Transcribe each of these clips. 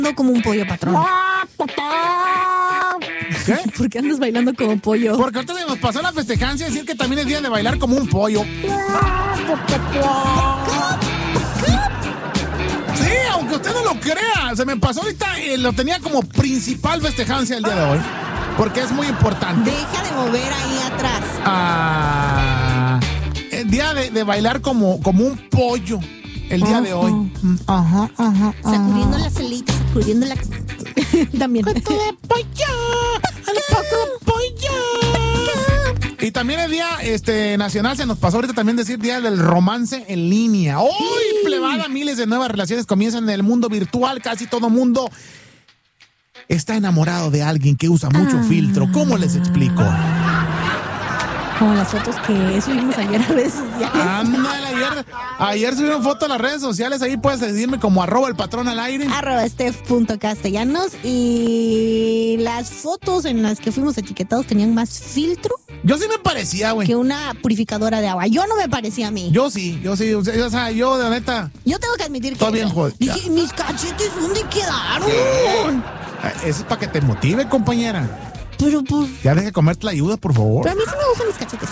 como un pollo, patrón? ¿Qué? ¿Por qué andas bailando como pollo? Porque ahorita se nos pasó la festejancia decir que también es día de bailar como un pollo. Sí, aunque usted no lo crea, se me pasó ahorita, lo tenía como principal festejancia el día de hoy, porque es muy importante. Deja de mover ahí atrás. El día de bailar como un pollo, el día de hoy. Ajá. Sacudiendo las alitas, sacudiendo la... También. Y también el día nacional, se nos pasó ahorita también decir día del romance en línea. Hoy, plebada, miles de nuevas relaciones comienzan en el mundo virtual. Casi todo mundo está enamorado de alguien que usa mucho filtro. ¿Cómo les explico? Como las fotos que subimos ayer a redes sociales. Ándale, ayer subieron fotos a las redes sociales. Ahí puedes decirme como @elpatrón_al_aire. @Steph.castellanos. Y las fotos en las que fuimos etiquetados tenían más filtro. Yo sí me parecía, güey. Que una purificadora de agua. Yo no me parecía a mí. Yo sí. O sea, yo de neta. Yo tengo que admitir que. Todo bien, joder. Dije, mis cachetes, ¿dónde quedaron? Eso es para que te motive, compañera. Pero pues... Ya deje de comerte la ayuda, por favor. Pero a mí sí me gustan mis cachetes.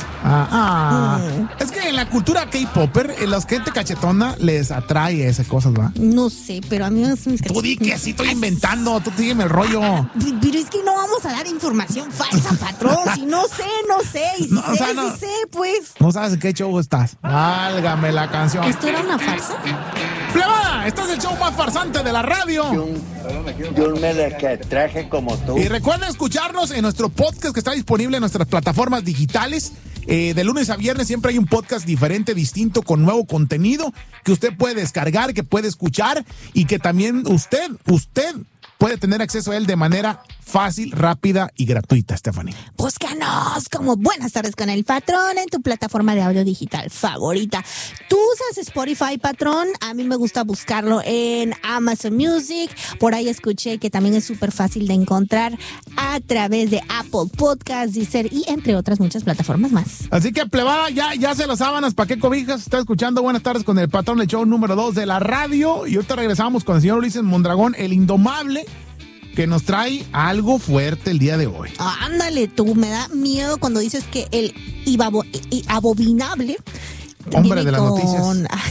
Es que en la cultura K-popper, la gente cachetona les atrae esas cosas, ¿va? No sé, pero a mí me gustan mis cachetes. Tú di que así estoy inventando, tú sígueme el rollo. Pero es que no vamos a dar información falsa, patrón. Si no sé. Y si sé, pues... No sabes en qué show estás. Válgame la canción. ¿Esto era una farsa? ¡Plebada! Este es el show más farsante de la radio. Yo me la traje como tú. Y recuerda escucharnos en nuestro podcast que está disponible en nuestras plataformas digitales. De lunes a viernes siempre hay un podcast diferente, distinto, con nuevo contenido que usted puede descargar, que puede escuchar y que también usted puede tener acceso a él de manera fácil, rápida y gratuita, Stephanie. Búscanos como Buenas Tardes con el Patrón en tu plataforma de audio digital favorita. ¿Tú usas Spotify, patrón? A mí me gusta buscarlo en Amazon Music. Por ahí escuché que también es súper fácil de encontrar a través de Apple Podcasts, Deezer y entre otras muchas plataformas más. Así que, plebada, ya se las sábanas, ¿para qué cobijas? Está escuchando Buenas Tardes con el Patrón, el show número 2 de la radio. Y ahorita regresamos con el señor Ulises Mondragón, el indomable, que nos trae algo fuerte el día de hoy. Ándale, tú, me da miedo cuando dices que el abominable... Hombre de las noticias.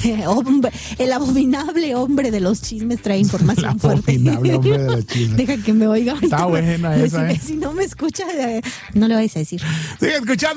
El abominable hombre de los chismes trae información fuerte. El abominable hombre de los chismes. Deja que me oiga. Está buena esa, Si no me escucha, no le vais a decir. Sigue escuchando.